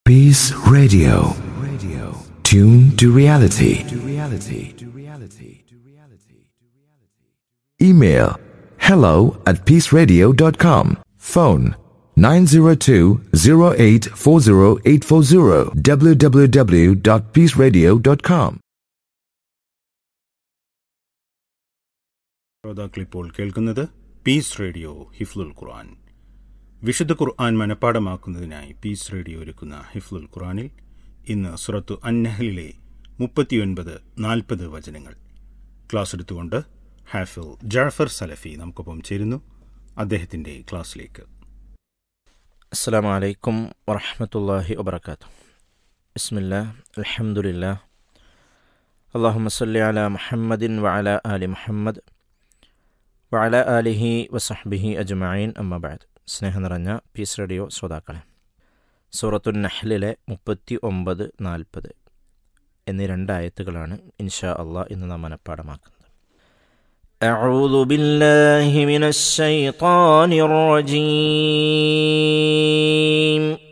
Peace Radio. Tune to reality. Email hello@peaceradio.com. Phone 902-0840-840 www.peaceradio.com. ശ്രോതാക്കളിപ്പോൾ കേൾക്കുന്നത് piece radio ഹിഫ്ലുൽ ഖുർആൻ. വിശുദ്ധ ഖുർആൻ മനഃപ്പാഠമാക്കുന്നതിനായി piece radio ഒരുക്കുന്ന ഹിഫ്ലുൽ ഖുർആനിൽ ഇന്ന് സൂറത്തു അന്നഹലിലെ 39-40 വചനങ്ങൾ ക്ലാസ് എടുത്തുകൊണ്ട് ഹാഫിൽ ജാഫർ സലഫി നമുക്കൊപ്പം ചേരുന്നു. അദ്ദേഹത്തിന്റെ ക്ലാസ്സിലേക്ക്. അസ്സലാമു അലൈക്കും വറഹ്മത്തുള്ളാഹി വബറകാതുഹു. ബിസ്മില്ലാഹ് അൽഹംദുലില്ലാഹ് അല്ലാഹുമ്മ സ്വല്ലി അലാ മുഹമ്മദിൻ വഅലാ ആലി മുഹമ്മദ് വഅലാ ആലിഹി വസഹ്ബിഹി അജ്മഈൻ. അമ്മാ ബഅദ്. സ്നേഹം നിറഞ്ഞ പീസ് റേഡിയോ ശ്രോതാക്കളെ, സൂറത്തുൻ നഹ്ലിലെ 39-40 എന്നീ 2 ആയത്തുകളാണ് ഇൻഷാ അല്ലാഹ് ഇന്ന് നാം മനഃപ്പാഠമാക്കുന്നത്. അഊദു ബില്ലാഹി മിനശ് ശൈത്വാനിർ റജീം.